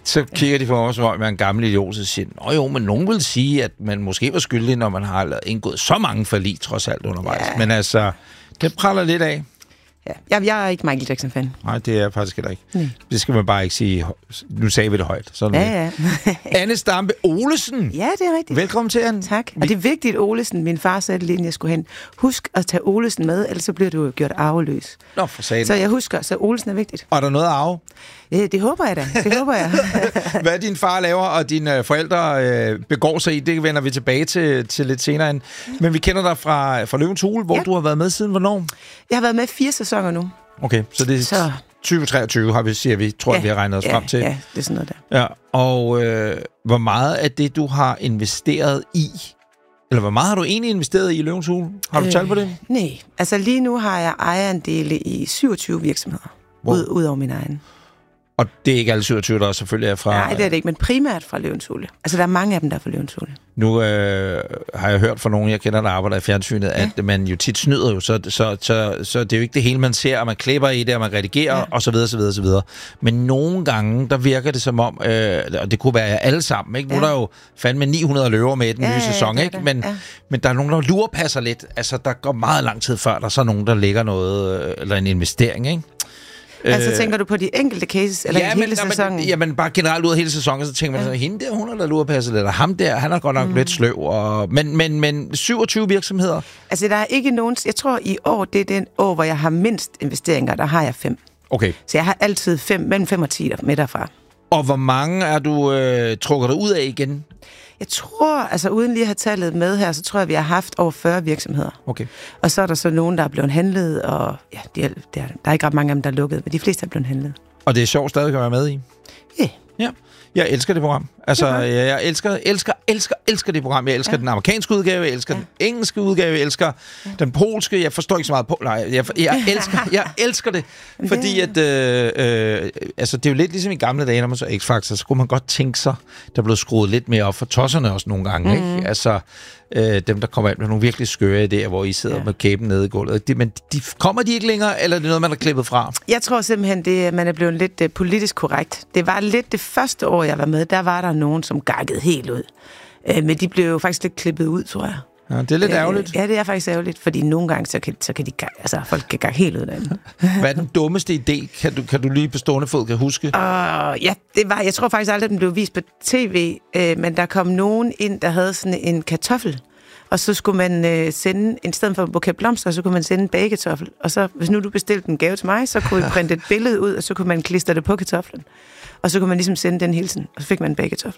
Så kigger de på mig, som om jeg er en gammel idiot, og siger, jo, men nogen vil sige, at man måske var skyldig, når man har indgået så mange forlig, trods alt undervejs. Ja. Men altså, det praller lidt af. Ja. Jeg er ikke Michael Jackson-fan. Nej, det er jeg faktisk heller ikke. Det skal man bare ikke sige. Nu sagde vi det højt. Sådan ja. Anne Stampe Olesen. Ja, det er rigtigt. Velkommen til, Anne. Tak. Og det er vigtigt, Olesen. Min far sagde det lige, inden jeg skulle hen. Husk at tage Olesen med, ellers så bliver du gjort arveløs. Nå, for satan. Så jeg husker, så Olesen er vigtigt. Og er der noget at arve? Det håber jeg da. Det håber jeg. Hvad din far laver, og dine forældre begår sig i, det vender vi tilbage til lidt senere. Men vi kender dig fra Løvens Hule, hvor du har været med siden hvornår? Jeg har været med 4 sæsoner nu. Okay, så det er 2023, tror jeg, vi har regnet os frem til. Ja, det er sådan noget der. Ja, og hvor meget af det, du har investeret i, eller hvor meget har du egentlig investeret i Løvens Hule? Har du talt på det? Nej, altså lige nu har jeg ejerandele i 27 virksomheder, ud over min egen. Og det er ikke alle 27, der selvfølgelig er fra... Nej, det er det ikke, men primært fra Løvens Hule. Altså, der er mange af dem, der er fra Løvens Hule. Nu har jeg hørt fra nogen, jeg kender, der arbejder i fjernsynet, at man jo tit snyder jo, så det er jo ikke det hele, man ser, og man klipper i det, og man redigerer, og så videre, så videre, så videre. Men nogle gange, der virker det som om, og det kunne være alle sammen, ikke? Nu er der jo fandme 900 løver med i den nye sæson, ikke? Men der er nogen, der lurepasser lidt. Altså, der går meget lang tid før, der er så nogen, der lægger noget, eller en investering, ikke? Altså tænker du på de enkelte cases, eller hele sæsonen? Jamen bare generelt ud af hele sæsonen, så tænker man, hende der, hun er der lurepasset, eller ham der, han er godt nok lidt sløv. Men 27 virksomheder? Altså der er ikke nogen, jeg tror i år, det er den år, hvor jeg har mindst investeringer, der har jeg 5. Okay. Så jeg har altid mellem 5 og 10 med derfra. Og hvor mange er du trukker dig ud af igen? Jeg tror, altså uden lige at have tallet med her, så tror jeg, vi har haft over 40 virksomheder. Okay. Og så er der så nogen, der er blevet handlet, og der er ikke ret mange af dem, der er lukket, men de fleste er blevet handlet. Og det er sjovt stadig at være med i? Ja. Jeg elsker det program. Altså, jeg elsker det program. Jeg elsker den amerikanske udgave, jeg elsker den engelske udgave, jeg elsker den polske. Jeg forstår ikke så meget på. Nej, jeg elsker det. Fordi at, altså, det er jo lidt ligesom i gamle dage, når man så X-Factor, så kunne man godt tænke sig, der blev skruet lidt mere op for tosserne også nogle gange, ikke? Altså, dem, der kommer ind med nogle virkelig skøre idéer, hvor I sidder med kæben nede i gulvet. Men kommer de ikke længere, eller er det noget, man har klippet fra? Jeg tror simpelthen, man er blevet lidt politisk korrekt. Det var lidt det første år, jeg var med, der var der nogen, som gakkede helt ud. Men de blev jo faktisk lidt klippet ud, tror jeg. Ja, det er lidt ærgerligt. Ja, det er faktisk ærgerligt, fordi nogle gange, så kan de altså folk kan gakke helt ud af den. Hvad er den dummeste idé, kan du lige på stående fod kan huske? Jeg tror faktisk aldrig, den blev vist på tv, men der kom nogen ind, der havde sådan en kartoffel, og så skulle man sende, i stedet for en buket blomster, så kunne man sende en bagekartoffel. Og så, hvis nu du bestilte en gave til mig, så kunne vi printe et billede ud, og så kunne man klistre det på kartoflen. Og så kunne man ligesom sende den hilsen, og så fik man en bagekartoffel.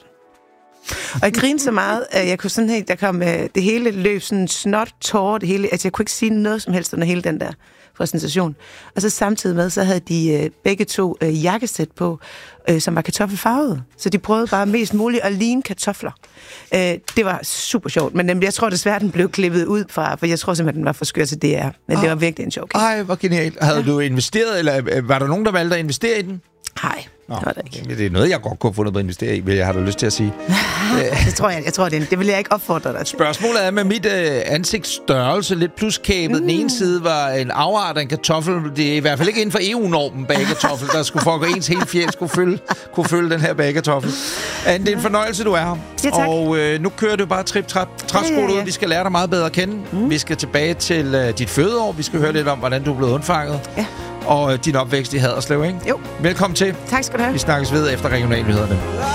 Og jeg grinede så meget, at jeg kunne sådan helt, der kom det hele løb sådan snot, tårer, det hele, altså jeg kunne ikke sige noget som helst under hele den der præsentation. Og så samtidig med, så havde de begge to jakkesæt på, som var kartoffelfarvede. Så de prøvede bare mest muligt at ligne kartofler. Det var super sjovt, men jeg tror desværre, den blev klippet ud fra, for jeg tror simpelthen, den var for skør til DR. Men det var virkelig en sjov. Ej, hvor genialt. Havde du investeret, eller var der nogen, der valgte at investere i den? Nej, det var det ikke. Det er noget, jeg godt kunne have fundet på at investere i, vil jeg have lyst til at sige. Jeg tror det vil jeg ikke opfordre dig til. Spørgsmålet er med mit ansigtsstørrelse, lidt pluskæbet. Den ene side var en afart af en kartoffel. Det er i hvert fald ikke inden for EU-normen bagekartoffel, der skulle foregå ens hele fjæs kunne følge den her bagekartoffel. Det er en fornøjelse, du er her. Ja, og nu kører du bare trip-trap-skole ud. Vi skal lære dig meget bedre at kende. Vi skal tilbage til dit fødeår. Vi skal høre lidt om, hvordan du er blevet undfanget. Ja. Og din opvækst i Haderslev, ikke? Jo. Velkommen til. Tak skal du have. Vi snakkes ved efter regionalnyhederne.